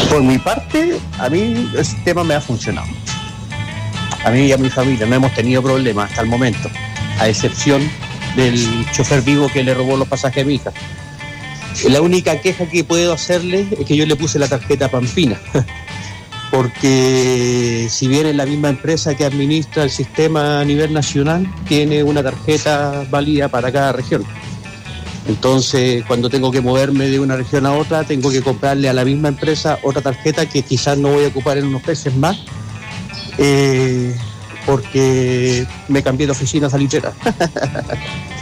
Por mi parte, a mí el sistema me ha funcionado. A mí y a mi familia no hemos tenido problemas hasta el momento, a excepción del chofer vivo que le robó los pasajes a mi hija. La única queja que puedo hacerle es que yo le puse la tarjeta Pampina, porque si bien es la misma empresa que administra el sistema a nivel nacional, tiene una tarjeta válida para cada región. Entonces, cuando tengo que moverme de una región a otra, tengo que comprarle a la misma empresa otra tarjeta que quizás no voy a ocupar en unos meses más, porque me cambié de oficina salitera.